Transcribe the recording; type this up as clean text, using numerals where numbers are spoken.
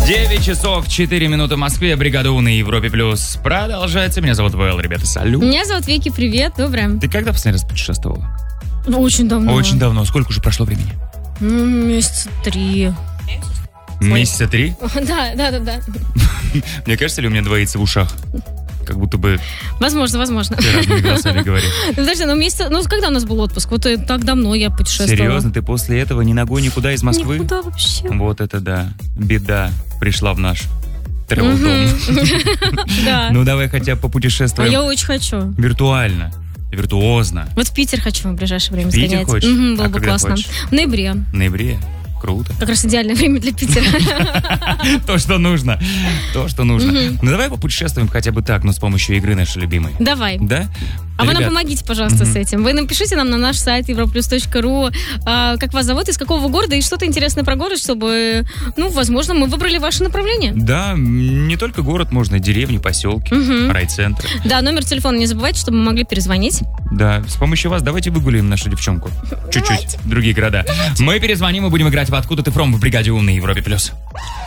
9 часов 4 минуты в Москве. Бригада У на Европе Плюс продолжается. Меня зовут Вэл, ребята, салют. Меня зовут Вики, привет, доброе. Ты когда последний раз путешествовала? Очень давно. Очень давно. Сколько уже прошло времени? Месяца 3. Месяца 3? Да. Мне кажется, ли у меня двоится в ушах? Как будто бы... Возможно. Ты разными голосами говоришь. Подожди, когда у нас был отпуск? Вот так давно я путешествовала. Серьезно, ты после этого ни ногой никуда из Москвы? Никуда вообще. Вот это да. Беда пришла в наш тревел-дом. Да. Ну давай хотя бы А попутешествуем. я очень хочу. Виртуально. Виртуозно. Вот в Питер хочу в ближайшее время Питер сгонять. хочешь? Было А бы когда классно. хочешь? В ноябре. В ноябре? Круто. Как раз идеальное время для Питера. То, что нужно. Ну давай попутешествуем хотя бы так, с помощью игры нашей любимой. Давай. Да? А вы нам Ребят, помогите, пожалуйста, с этим. Вы напишите нам на наш сайт europlus.ru, как вас зовут, из какого города, и что-то интересное про город, чтобы, возможно, мы выбрали ваше направление. Да, не только город, можно и деревни, поселки, райцентры. Да, номер телефона не забывайте, чтобы мы могли перезвонить. Да, с помощью вас давайте выгуляем нашу девчонку. Чуть-чуть. Другие города. Мы перезвоним и будем играть в «Откуда ты фром» в бригаде У на Европе+.